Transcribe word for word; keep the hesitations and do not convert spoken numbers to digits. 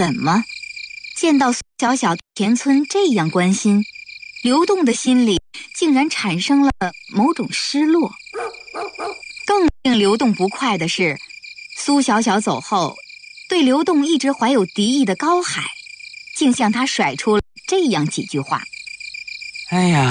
怎么见到苏小小田村这样关心，刘栋的心里竟然产生了某种失落。更令刘栋不快的是，苏小小走后，对刘栋一直怀有敌意的高海竟向他甩出了这样几句话： 哎呀，